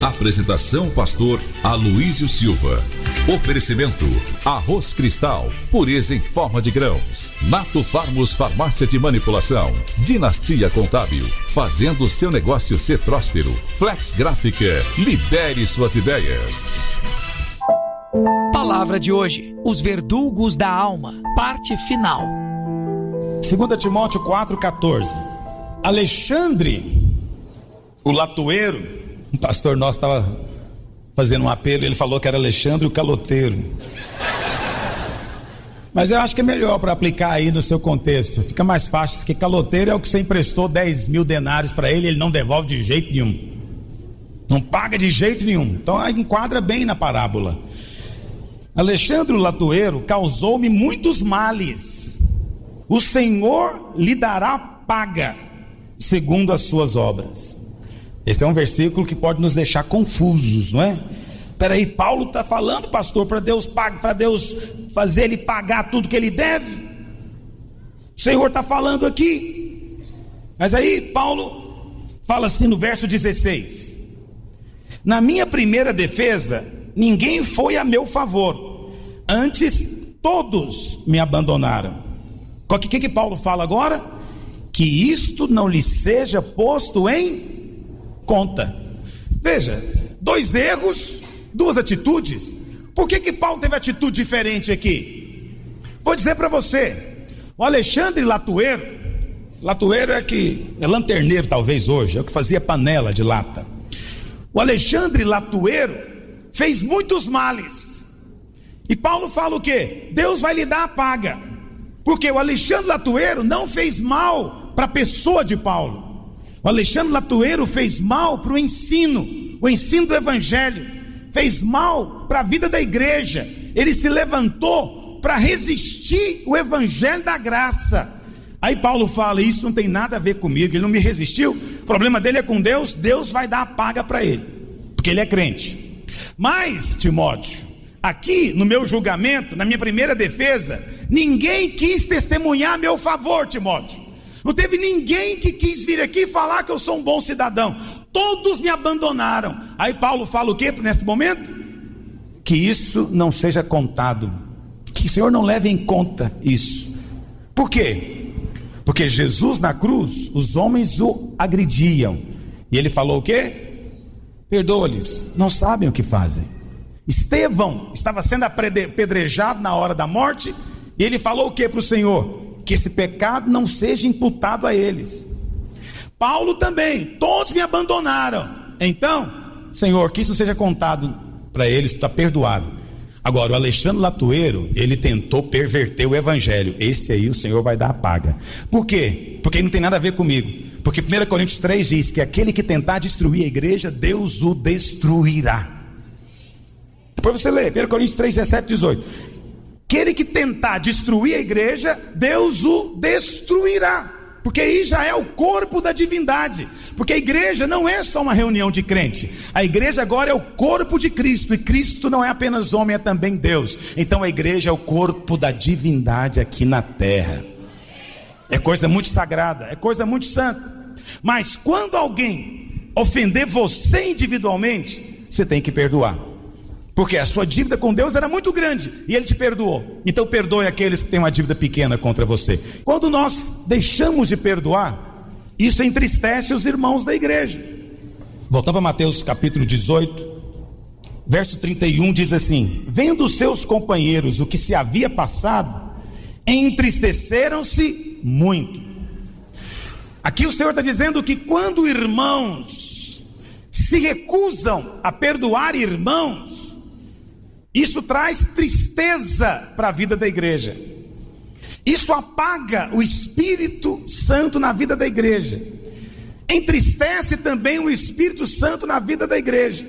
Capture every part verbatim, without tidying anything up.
Apresentação pastor Aloísio Silva. Oferecimento Arroz Cristal, pureza em forma de grãos. Nato Farmos Farmácia de Manipulação. Dinastia Contábil, fazendo seu negócio ser próspero. Flex Gráfica, lidere suas ideias. Palavra de hoje, os verdugos da alma, parte final. Segunda Timóteo quatro, quatorze. Alexandre, o latoeiro, um pastor nosso estava fazendo um apelo, ele falou que era Alexandre o caloteiro. Mas eu acho que é melhor para aplicar aí no seu contexto, fica mais fácil, que caloteiro é o que você emprestou dez mil denários para ele, ele não devolve de jeito nenhum, não paga de jeito nenhum. Então aí enquadra bem na parábola. Alexandre o latoeiro causou-me muitos males, o Senhor lhe dará paga segundo as suas obras. Esse é um versículo que pode nos deixar confusos, não é? Peraí, Paulo está falando, pastor, para Deus, para Deus fazer ele pagar tudo que ele deve? O Senhor está falando aqui. Mas aí Paulo fala assim no verso dezesseis: na minha primeira defesa, ninguém foi a meu favor, antes todos me abandonaram. O que, que, que Paulo fala agora? Que isto não lhe seja posto em conta. Veja, dois erros, duas atitudes. Por que que Paulo teve atitude diferente aqui? Vou dizer para você, o Alexandre latoeiro, latoeiro é que é lanterneiro talvez hoje, é o que fazia panela de lata. O Alexandre latoeiro fez muitos males, e Paulo fala o quê? Deus vai lhe dar a paga, porque o Alexandre latoeiro não fez mal para a pessoa de Paulo. O Alexandre latoeiro fez mal para o ensino, o ensino do evangelho, fez mal para a vida da igreja. Ele se levantou para resistir o evangelho da graça. Aí Paulo fala, isso não tem nada a ver comigo, ele não me resistiu, o problema dele é com Deus, Deus vai dar a paga para ele, porque ele é crente. Mas, Timóteo, aqui no meu julgamento, na minha primeira defesa, ninguém quis testemunhar a meu favor, Timóteo. Não teve ninguém que quis vir aqui falar que eu sou um bom cidadão. Todos me abandonaram. Aí Paulo fala o que nesse momento? Que isso não seja contado, que o Senhor não leve em conta isso. Por quê? Porque Jesus na cruz, os homens o agrediam, e ele falou o quê? Perdoa-lhes, não sabem o que fazem. Estevão estava sendo apedrejado na hora da morte, e ele falou o que para o Senhor? Que esse pecado não seja imputado a eles. Paulo também, todos me abandonaram. Então, Senhor, que isso seja contado para eles, está perdoado. Agora, o Alexandre latoeiro, ele tentou perverter o evangelho. Esse aí o Senhor vai dar a paga. Por quê? Porque não tem nada a ver comigo. Porque primeira Coríntios três diz que aquele que tentar destruir a igreja, Deus o destruirá. Depois você lê, primeira Coríntios três, dezessete, dezoito. Aquele que tentar destruir a igreja, Deus o destruirá. Porque aí já é o corpo da divindade. Porque a igreja não é só uma reunião de crente. A igreja agora é o corpo de Cristo. E Cristo não é apenas homem, é também Deus. Então a igreja é o corpo da divindade aqui na terra. É coisa muito sagrada, é coisa muito santa. Mas quando alguém ofender você individualmente, você tem que perdoar. Porque a sua dívida com Deus era muito grande e Ele te perdoou. Então perdoe aqueles que têm uma dívida pequena contra você. Quando nós deixamos de perdoar, isso entristece os irmãos da igreja. Voltando para Mateus capítulo dezoito, verso trinta e um, diz assim: vendo os seus companheiros o que se havia passado, entristeceram-se muito. Aqui o Senhor está dizendo que quando irmãos se recusam a perdoar irmãos, isso traz tristeza para a vida da igreja. Isso apaga o Espírito Santo na vida da igreja. Entristece também o Espírito Santo na vida da igreja.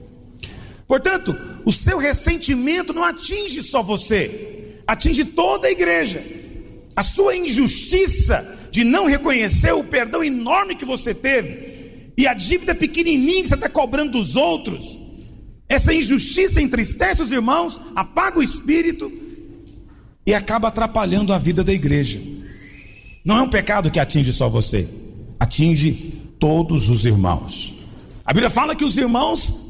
Portanto, o seu ressentimento não atinge só você, atinge toda a igreja. A sua injustiça de não reconhecer o perdão enorme que você teve, e a dívida pequenininha que você está cobrando dos outros, essa injustiça entristece os irmãos, apaga o espírito e acaba atrapalhando a vida da igreja. Não é um pecado que atinge só você, atinge todos os irmãos. A Bíblia fala que os irmãos